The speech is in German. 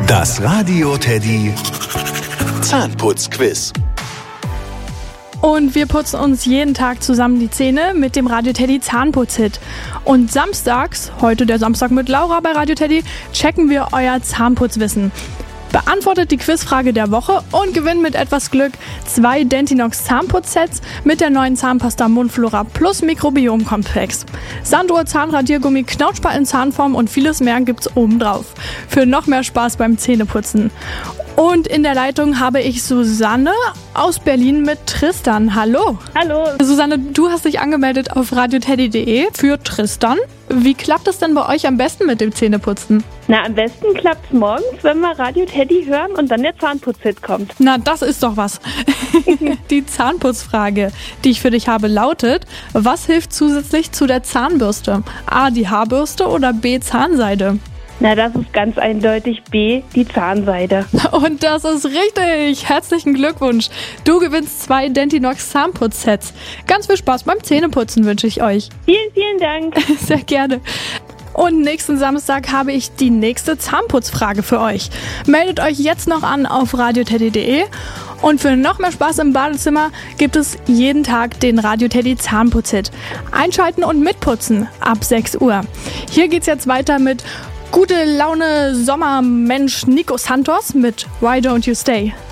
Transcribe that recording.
Das Radio Teddy Zahnputzquiz. Und wir putzen uns jeden Tag zusammen die Zähne mit dem Radio Teddy Zahnputzhit. Und samstags, heute der Samstag mit Laura bei Radio Teddy, checken wir euer Zahnputzwissen. Beantwortet die Quizfrage der Woche und gewinnt mit etwas Glück 2 Dentinox Zahnputzsets mit der neuen Zahnpasta Mundflora Plus Mikrobiomkomplex. Sanduhr, Zahnradiergummi, Knautschbar in Zahnform und vieles mehr gibt's obendrauf. Für noch mehr Spaß beim Zähneputzen. Und in der Leitung habe ich Susanne aus Berlin mit Tristan. Hallo. Hallo. Susanne, du hast dich angemeldet auf radioteddy.de für Tristan. Wie klappt es denn bei euch am besten mit dem Zähneputzen? Na, am besten klappt's morgens, wenn wir Radio Teddy hören und dann der Zahnputzhit kommt. Na, das ist doch was. Die Zahnputzfrage, die ich für dich habe, lautet: Was hilft zusätzlich zu der Zahnbürste? A, die Haarbürste oder B, Zahnseide? Na, das ist ganz eindeutig B, die Zahnseide. Und das ist richtig. Herzlichen Glückwunsch. Du gewinnst 2 Dentinox Zahnputzsets. Ganz viel Spaß beim Zähneputzen wünsche ich euch. Vielen, vielen Dank. Sehr gerne. Und nächsten Samstag habe ich die nächste Zahnputzfrage für euch. Meldet euch jetzt noch an auf radioteddy.de. Und für noch mehr Spaß im Badezimmer gibt es jeden Tag den Radio Teddy Zahnputzhit. Einschalten und mitputzen ab 6 Uhr. Hier geht's jetzt weiter mit Gute Laune Sommermensch Nico Santos mit Why Don't You Stay?